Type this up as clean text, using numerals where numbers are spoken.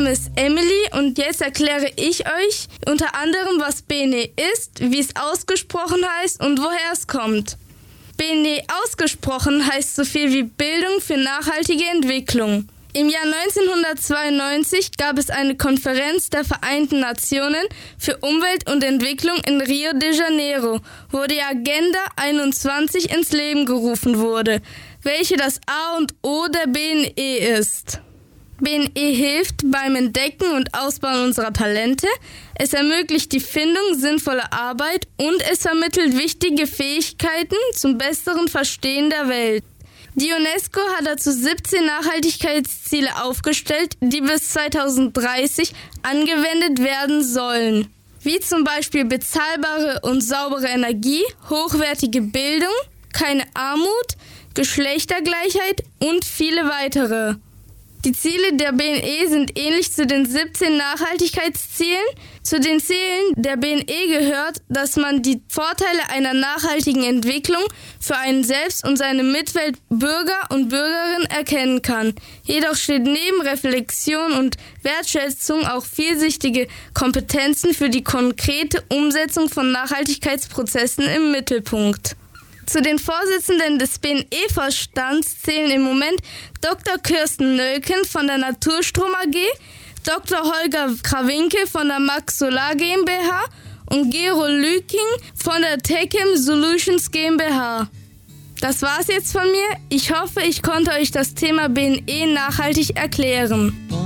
Name ist Emily und jetzt erkläre ich euch unter anderem, was BNE ist, wie es ausgesprochen heißt und woher es kommt. BNE ausgesprochen heißt so viel wie Bildung für nachhaltige Entwicklung. Im Jahr 1992 gab es eine Konferenz der Vereinten Nationen für Umwelt und Entwicklung in Rio de Janeiro, wo die Agenda 21 ins Leben gerufen wurde, welche das A und O der BNE ist. BNE hilft beim Entdecken und Ausbauen unserer Talente, es ermöglicht die Findung sinnvoller Arbeit und es vermittelt wichtige Fähigkeiten zum besseren Verstehen der Welt. Die UNESCO hat dazu 17 Nachhaltigkeitsziele aufgestellt, die bis 2030 angewendet werden sollen, wie zum Beispiel bezahlbare und saubere Energie, hochwertige Bildung, keine Armut, Geschlechtergleichheit und viele weitere. Die Ziele der BNE sind ähnlich zu den 17 Nachhaltigkeitszielen. Zu den Zielen der BNE gehört, dass man die Vorteile einer nachhaltigen Entwicklung für einen selbst und seine Mitwelt, Bürger und Bürgerinnen erkennen kann. Jedoch steht neben Reflexion und Wertschätzung auch vielschichtige Kompetenzen für die konkrete Umsetzung von Nachhaltigkeitsprozessen im Mittelpunkt. Zu den Vorsitzenden des BNE-Vorstands zählen im Moment Dr. Kirsten Nölken von der Naturstrom AG, Dr. Holger Krawinkel von der Max Solar GmbH und Gero Lüking von der Techem Solutions GmbH. Das war's jetzt von mir. Ich hoffe, ich konnte euch das Thema BNE nachhaltig erklären.